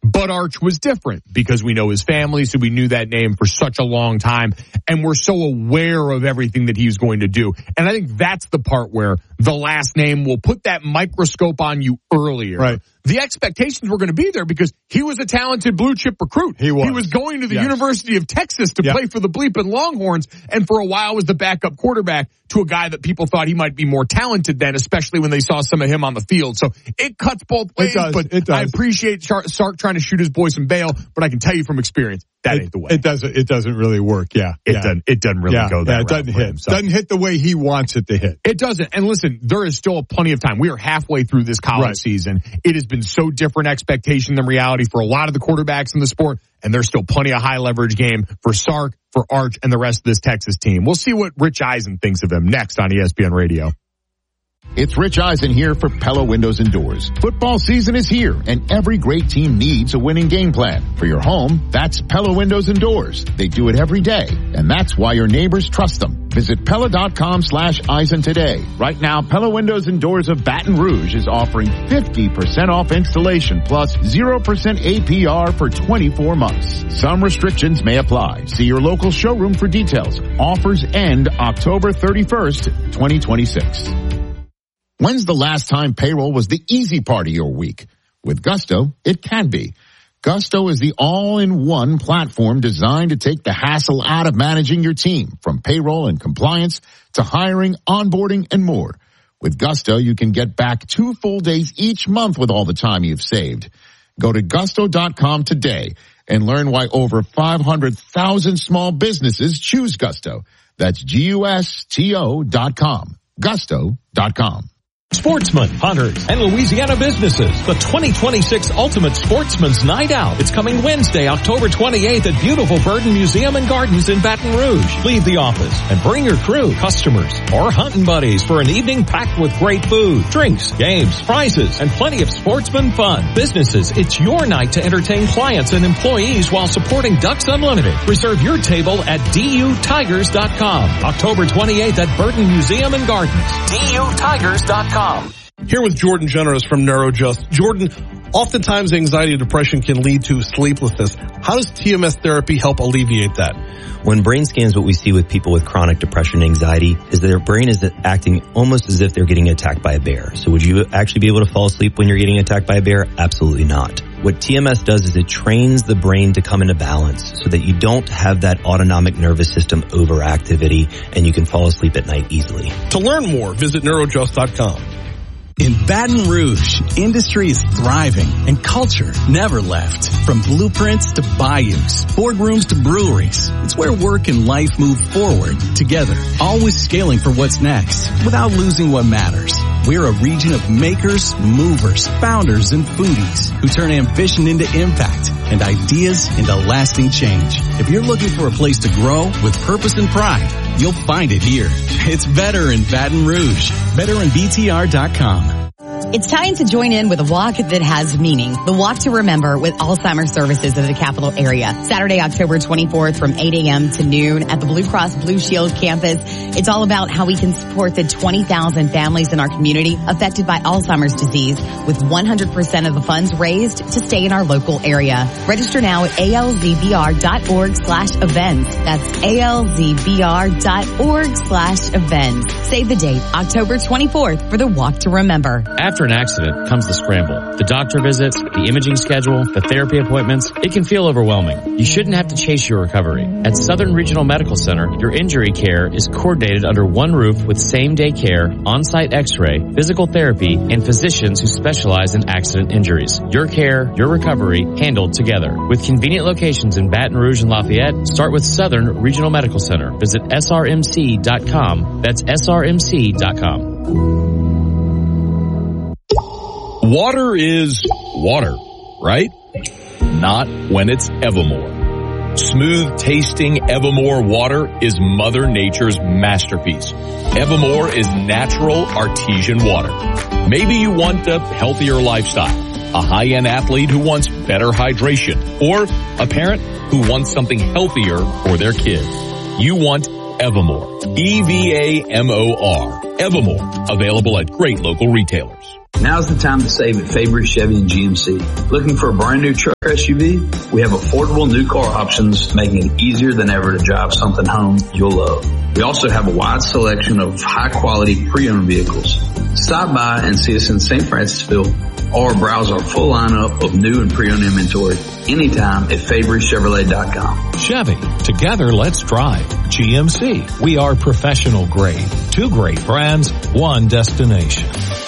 But Arch was different because we know his family, so we knew that name for such a long time, and we're so aware of everything that he's going to do. And I think that's the part where the last name will put that microscope on you earlier. Right. The expectations were going to be there because he was a talented blue chip recruit. He was going to the University of Texas to play for the bleeping Longhorns, and for a while was the backup quarterback to a guy that people thought he might be more talented than, especially when they saw some of him on the field. So it cuts both ways, but I appreciate Sark trying to shoot his boy some bail, but I can tell you from experience, that ain't the way. It doesn't really work, It doesn't really go that it doesn't hit. Doesn't hit the way he wants it to hit. It doesn't. And listen, there is still plenty of time. We are halfway through this college season. It has been so different expectation than reality for a lot of the quarterbacks in the sport, and there's still plenty of high leverage game for Sark, for Arch, and the rest of this Texas team. We'll see what Rich Eisen thinks of him next on ESPN Radio. It's Rich Eisen here for Pella Windows and Doors. Football season is here, and every great team needs a winning game plan. For your home, that's Pella Windows and Doors. They do it every day, and that's why your neighbors trust them. Visit Pella.com/Eisen today. Right now, Pella Windows and Doors of Baton Rouge is offering 50% off installation plus 0% APR for 24 months. Some restrictions may apply. See your local showroom for details. Offers end October 31st, 2026. When's the last time payroll was the easy part of your week? With Gusto, it can be. Gusto is the all-in-one platform designed to take the hassle out of managing your team, from payroll and compliance to hiring, onboarding, and more. With Gusto, you can get back 2 full days each month with all the time you've saved. Go to gusto.com today and learn why over 500,000 small businesses choose Gusto. That's GUSTO.com. Gusto.com. Sportsmen, hunters, and Louisiana businesses. The 2026 Ultimate Sportsman's Night Out. It's coming Wednesday, October 28th at beautiful Burton Museum and Gardens in Baton Rouge. Leave the office and bring your crew, customers, or hunting buddies for an evening packed with great food, drinks, games, prizes, and plenty of sportsman fun. Businesses, it's your night to entertain clients and employees while supporting Ducks Unlimited. Reserve your table at DUTigers.com. October 28th at Burton Museum and Gardens. DUTigers.com. Here with Jordan Generous from NeuroJust. Jordan, oftentimes anxiety and depression can lead to sleeplessness. How does TMS therapy help alleviate that? When brain scans, what we see with people with chronic depression and anxiety is that their brain is acting almost as if they're getting attacked by a bear. So would you actually be able to fall asleep when you're getting attacked by a bear? Absolutely not. What TMS does is it trains the brain to come into balance so that you don't have that autonomic nervous system overactivity and you can fall asleep at night easily. To learn more, visit NeuroJust.com. In Baton Rouge, industry is thriving and culture never left. From blueprints to bayous, boardrooms to breweries, it's where work and life move forward together, always scaling for what's next without losing what matters. We're a region of makers, movers, founders, and foodies who turn ambition into impact and ideas into lasting change. If you're looking for a place to grow with purpose and pride, you'll find it here. It's better in Baton Rouge. BetterInBTR.com. It's time to join in with a walk that has meaning. The Walk to Remember with Alzheimer's Services of the capital area. Saturday, October 24th from 8 a.m. to noon at the Blue Cross Blue Shield campus. It's all about how we can support the 20,000 families in our community affected by Alzheimer's disease with 100% of the funds raised to stay in our local area. Register now at alzbr.org/events. That's alzbr.org/events. Save the date, October 24th for the Walk to Remember. After an accident comes the scramble. The doctor visits, the imaging schedule, the therapy appointments. It can feel overwhelming. You shouldn't have to chase your recovery. At Southern Regional Medical Center, your injury care is coordinated under one roof with same-day care, on-site x-ray, physical therapy, and physicians who specialize in accident injuries. Your care, your recovery, handled together. With convenient locations in Baton Rouge and Lafayette, start with Southern Regional Medical Center. Visit srmc.com. That's srmc.com. Water is water, right? Not when it's Evermore. Smooth tasting Evermore water is Mother Nature's masterpiece. Evermore is natural artesian water. Maybe you want a healthier lifestyle, a high-end athlete who wants better hydration, or a parent who wants something healthier for their kid. You want Evermore. EVAMOR. Evermore. Available at great local retailers. Now's the time to save at Fabry Chevy and GMC. Looking for a brand new truck or SUV? We have affordable new car options, making it easier than ever to drive something home you'll love. We also have a wide selection of high-quality pre-owned vehicles. Stop by and see us in St. Francisville or browse our full lineup of new and pre-owned inventory anytime at FabryChevrolet.com. Chevy, together let's drive. GMC, we are professional grade. 2 great brands, 1 destination.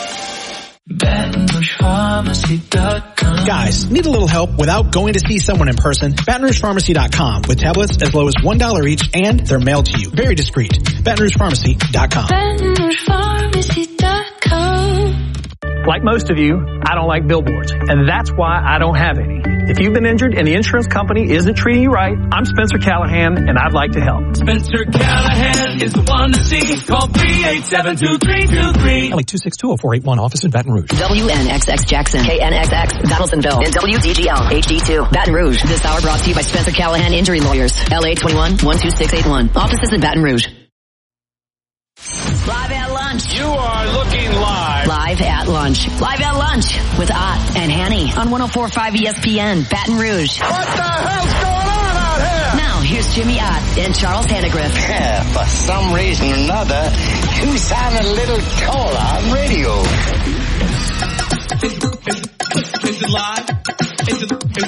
BatonRougePharmacy.com. Guys, need a little help without going to see someone in person? BatonRougePharmacy.com with tablets as low as $1 each, and they're mailed to you. Very discreet. BatonRougePharmacy.com. BatonRougePharmacy.com. Like most of you, I don't like billboards, and that's why I don't have any. If you've been injured and the insurance company isn't treating you right, I'm Spencer Callahan, and I'd like to help. Spencer Callahan is the one to see. Call 387-2323. Like 262-0481, office in Baton Rouge. WNXX Jackson, KNXX Battlesonville, and WDGL HD2 Baton Rouge. This hour brought to you by Spencer Callahan Injury Lawyers. LA 21-12681. Offices in Baton Rouge. Live at lunch. You are looking live. Live at lunch. Live at lunch with Ott and Hanny on 104.5 ESPN, Baton Rouge. What the hell's going on out here? Now, here's Jimmy Ott and Charles Hannegriff. Yeah, for some reason or another, you sound a little taller on radio. Is it live? Is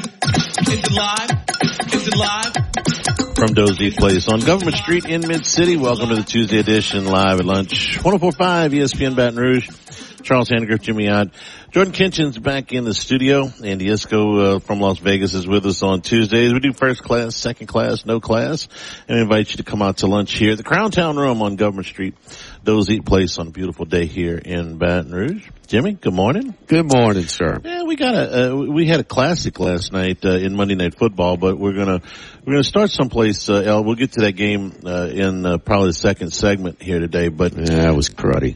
it live? Is it live? From Dozy Place on Government Street in Mid-City. Welcome to the Tuesday edition, Live at Lunch. 104.5 ESPN Baton Rouge. Charles Hannegriff, Jimmy Ott. Jordan Kinchin's back in the studio. Andy Iskoe from Las Vegas is with us on Tuesdays. We do first class, second class, no class. And we invite you to come out to lunch here at the Crown Town Room on Government Street. Dozy Place on a beautiful day here in Baton Rouge. Jimmy, good morning. Good morning, sir. Yeah, we had a classic last night in Monday Night Football, but we're gonna start someplace else. We'll get to that game in probably the second segment here today. But yeah, it was cruddy.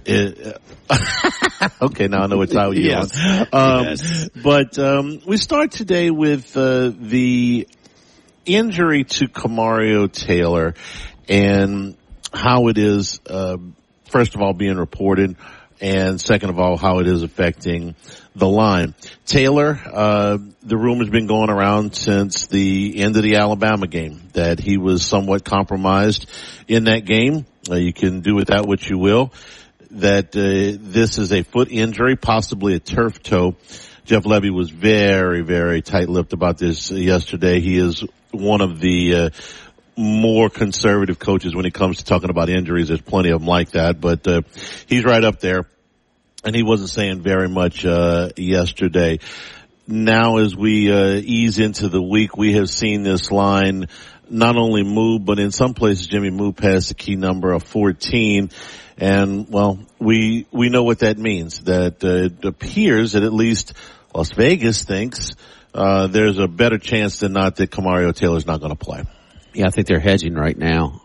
Okay, now I know what side you're on. Yes. But we start today with the injury to Kamario Taylor and how it is, first of all, being reported, and second of all, how it is affecting the line. Taylor, the rumor's been going around since the end of the Alabama game that he was somewhat compromised in that game. You can do with that what you will. That this is a foot injury, possibly a turf toe. Jeff Lebby was very, very tight-lipped about this yesterday. He is one of the more conservative coaches when it comes to talking about injuries. There's plenty of them like that, but he's right up there, and he wasn't saying very much yesterday. Now as we ease into the week, we have seen this line not only move, but in some places, Jimmy, move past the key number of 14. And, well, we know what that means, that it appears that at least Las Vegas thinks there's a better chance than not that Kamario Taylor's not going to play. Yeah, I think they're hedging right now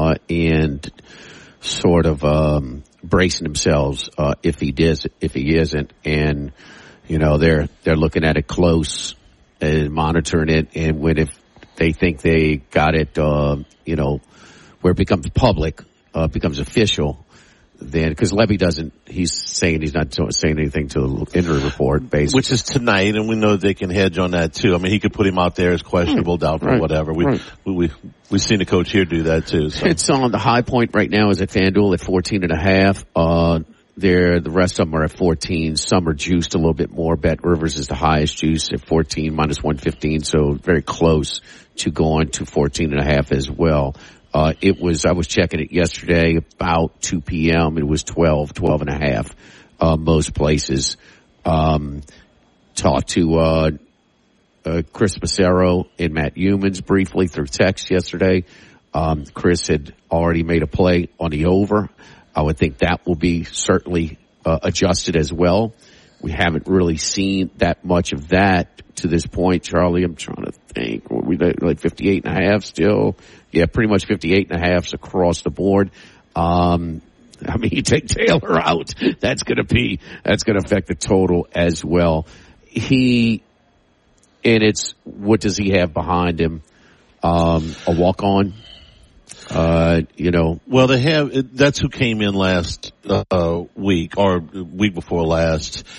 and sort of bracing themselves if he isn't. And, you know, they're looking at it close and monitoring it. And if they think they got it, you know, where it becomes public, becomes official, then, because Lebby he's saying he's not saying anything to the injury report, basically. Which is tonight, and we know they can hedge on that too. I mean, he could put him out there as questionable, doubtful, whatever. We've seen the coach here do that too. So. It's on the high point right now is at FanDuel at 14.5. The rest of them are at 14. Some are juiced a little bit more. Bet Rivers is the highest juice at 14, minus 115, so very close to going to 14.5 as well. I was checking it yesterday about 2 p.m. It was 12.5, most places. Talked to, Chris Massaro and Matt Humans briefly through text yesterday. Chris had already made a play on the over. I would think that will be certainly, adjusted as well. We haven't really seen that much of that to this point, Charlie. I'm trying to think. Were we like 58.5 still? Yeah, pretty much 58.5s across the board. I mean, you take Taylor out, that's gonna affect the total as well. What does he have behind him? A walk-on? You know. Well, that's who came in last week or week before last.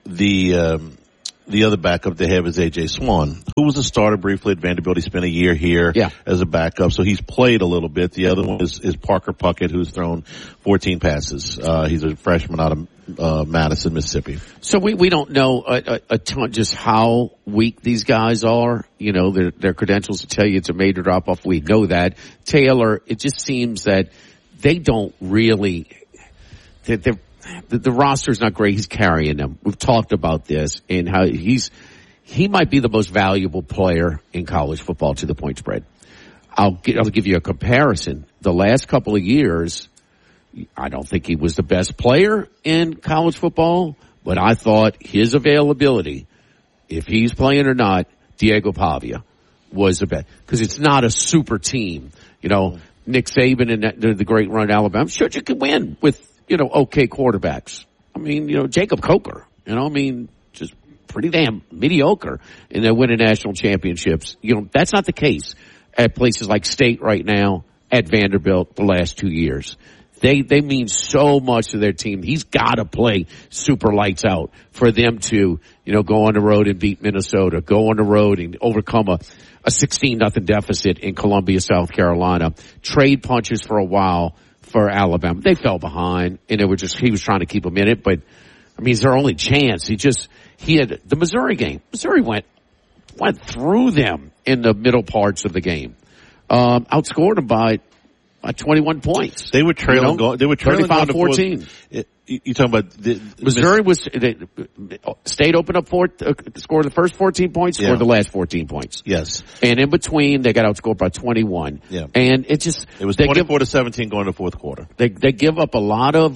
the other backup they have is A.J. Swan, who was a starter briefly at Vanderbilt. He spent a year here as a backup, so he's played a little bit. The other one is Parker Puckett, who's thrown 14 passes. He's a freshman out of Madison, Mississippi. So we don't know a ton just how weak these guys are. You know, their credentials to tell you it's a major drop-off. We know that. Taylor, it just seems that they don't really – the roster's not great. He's carrying them. We've talked about this and how he might be the most valuable player in college football to the point spread. I'll give you a comparison. The last couple of years, I don't think he was the best player in college football, but I thought his availability, if he's playing or not, Diego Pavia was the best. Because it's not a super team. You know, Nick Saban and the great run at Alabama. I'm sure you can win with, you know, okay quarterbacks. I mean, you know, Jacob Coker, you know, I mean, just pretty damn mediocre, and they're winning national championships. You know, that's not the case at places like State right now, at Vanderbilt the last 2 years. They mean so much to their team. He's got to play super lights out for them to, you know, go on the road and beat Minnesota, go on the road and overcome a 16-0 deficit in Columbia, South Carolina, trade punches for a while for Alabama. They fell behind, and he was trying to keep them in it, but I mean, it's their only chance. He had the Missouri game. Missouri went through them in the middle parts of the game. Outscored them by 21 points. They were trailing, they were trailing 35-14. You talking about Missouri State opened up scored the first 14 points, scored the last 14 points. Yes. And in between, they got outscored by 21. Yeah. And it was 24-17 going to the fourth quarter. They give up a lot of,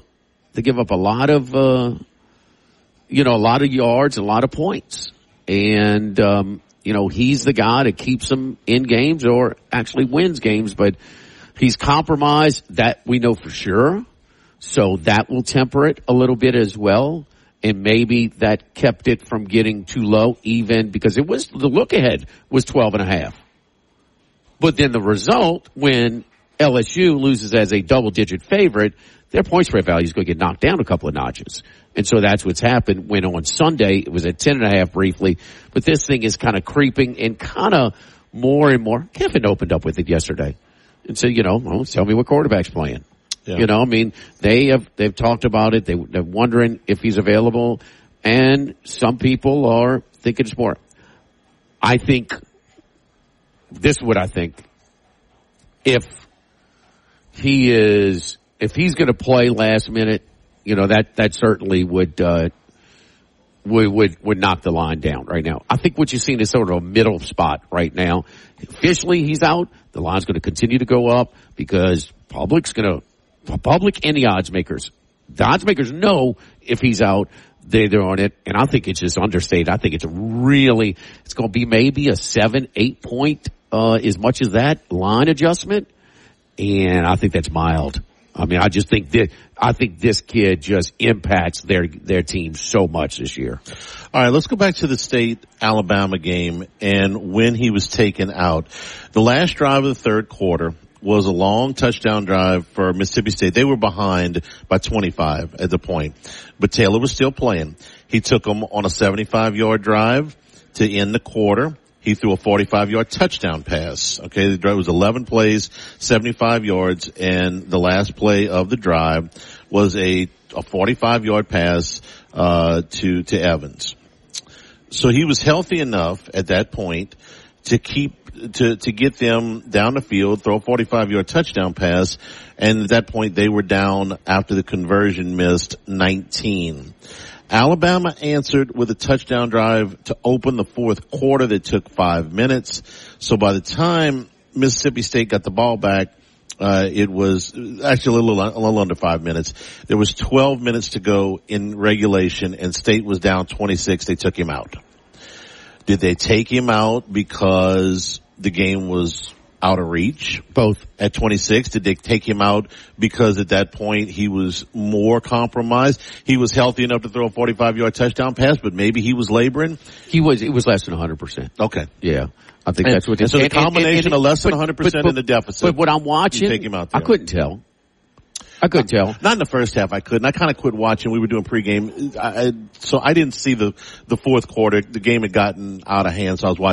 you know, a lot of yards, a lot of points. And, you know, he's the guy that keeps them in games or actually wins games, but he's compromised, that we know for sure. So that will temper it a little bit as well. And maybe that kept it from getting too low, even because the look ahead was 12.5. But then the result, when LSU loses as a double-digit favorite, their point spread value is going to get knocked down a couple of notches. And so that's what's happened when on Sunday it was at 10.5 briefly. But this thing is kind of creeping and kind of more and more. Kevin opened up with it yesterday and said, you know, well, tell me what quarterback's playing. Yeah. You know, I mean, they've talked about it. They're wondering if he's available, and some people are thinking it's more. I think this is what I think. If he's going to play last minute, you know, that certainly would knock the line down right now. I think what you're seeing is sort of a middle spot right now. Officially, he's out. The line's going to continue to go up because public and the odds makers. The odds makers know if he's out, they're on it. And I think it's just understated. I think it's going to be maybe a 7-8 point, as much as that line adjustment. And I think that's mild. I mean, I think this kid just impacts their team so much this year. All right, let's go back to the State-Alabama game and when he was taken out. The last drive of the third quarter was a long touchdown drive for Mississippi State. They were behind by 25 at the point, but Taylor was still playing. He took them on a 75-yard drive to end the quarter. He threw a 45-yard touchdown pass. Okay, the drive was 11 plays, 75 yards, and the last play of the drive was a 45-yard pass to Evans. So he was healthy enough at that point to get them down the field, throw a 45-yard touchdown pass, and at that point they were down after the conversion missed 19. Alabama answered with a touchdown drive to open the fourth quarter that took 5 minutes. So by the time Mississippi State got the ball back, it was actually a little under 5 minutes. There was 12 minutes to go in regulation, and State was down 26. They took him out. Did they take him out because the game was out of reach? Both. At 26, did they take him out because at that point he was more compromised? He was healthy enough to throw a 45-yard touchdown pass, but maybe he was laboring? It was less than 100%. Okay. Yeah. I think that's what. So the combination of less than 100% in the deficit. But what I'm watching, take him out there. I couldn't tell. I couldn't tell. Not in the first half. I couldn't. I kind of quit watching. We were doing pregame, so I didn't see the fourth quarter. The game had gotten out of hand, so I was watching